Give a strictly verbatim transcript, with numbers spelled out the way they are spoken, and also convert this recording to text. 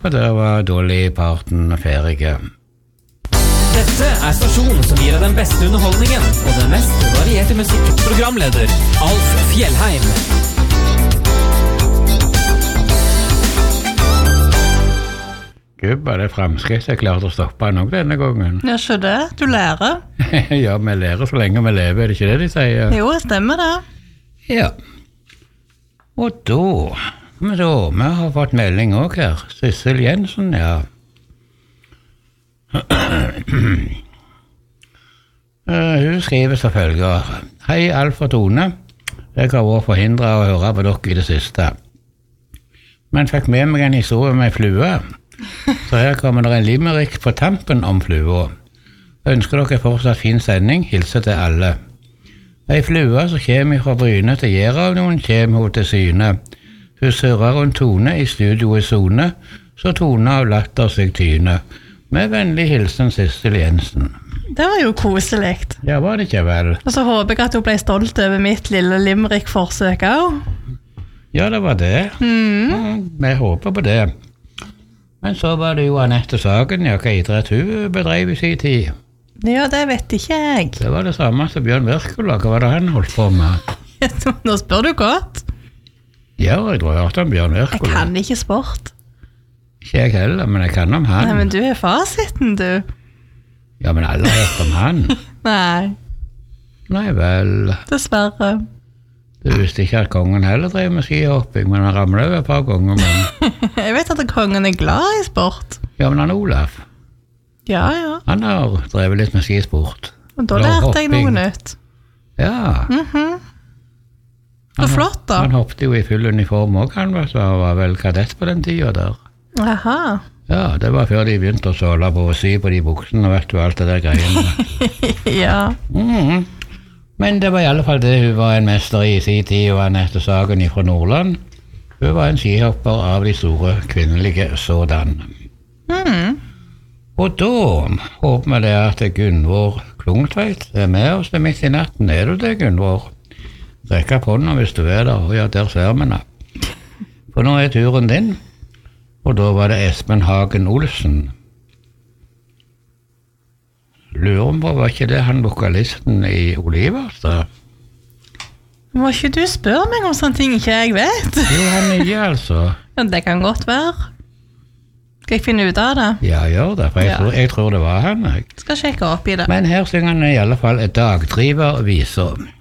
og der var Dolly Parton ferdige. Dette er stasjonen som gir deg den beste underholdningen og den mest varierte musikk. Programleder Alf Fjellheim. Gud, var det fremskritt jeg klarte å stoppe nok denne gangen. Ja, så det. Du lærer. Ja, vi lærer så lenge vi lever, er det ikke det de sier? Jo, stemmer det. Ja. Og da, men da, vi har fått melding også her. Sissel Jensen, ja. Uh, hun skriver så følger: Hei Alf og Tone, jeg har vært forhindret å høre på dere i det siste, men fikk med meg en historie med flue, så her kommer det en limerick på tampen om flua. Jeg ønsker dere fortsatt fin sending, hilser til alle. Ei flue som kommer fra Bryne til Gjerdavnoen, kommer hun til syne. Hun surrer rundt Tone i studio i Sone, så Tone av latter seg tyne. Med vennlig hilsen Sissel Jensen. Det var jo koselig. Ja, var det ikke vel? Og så håper jeg at hun ble stolt over mitt lille limerick-forsøk også. Ja, det var det. Mm. Vi håper på det. Men så var det jo Anette Sagen, ja, hva idrett hun bedrev i sin tid. Ja, det vet ikke jeg. Det var det samme som Bjørn Wirkola, hva var det han holdt på med? Nå spør du godt. Ja, jeg tror jeg har hørt om Bjørn Wirkola. Jeg kan ikke sport. Ikke jeg heller, men jeg kan om han. Nei, men du er fasiten, du. Ja, men alle har hørt om han. Nei. Nei vel. Dessverre. Du visste ikke at kongen heller drev med skihopping, men han ramlet over et par ganger. Men... jeg vet at kongen er glad i sport. Ja, men han Olaf. Ja, ja. Han har drevet litt med skisport. Og da lærte jeg noe nytt. Ja. Mhm. Så flott da. Han hoppte jo i full uniform også, han var, så var vel kadett på den tiden der. Aha. Ja, det var før de begynte å såle på og sy på de buksene, vet du, alt det der greiene. Ja. Mm. Men det var i alle fall det, hun var en mester i sin tid, og Anette Sagen fra Nordland. Hun var en skihopper av de store kvinnelige sådan. Mhm. Og da håper vi det at Gunvor Klungtveit er med oss det midt i natten. Er du det, Gunvor? Rekk opp hånda hvis du er der, og ja, der ser vi henne. For nå er turen din. Og da var det Espen Hagen Olsen. Lurer på, var ikke det han vokalisten i Olivers da? Må ikke du spørre meg om sånne ting ikke jeg vet? Jo, han er ikke altså. Ja, det kan godt være. Skal jeg finne ut av det? Ja, gjør det, for jeg, Ja. tror, jeg tror det var han. Jeg. Skal sjekke opp i det. Men her synger han i alle fall et dagdriver viser.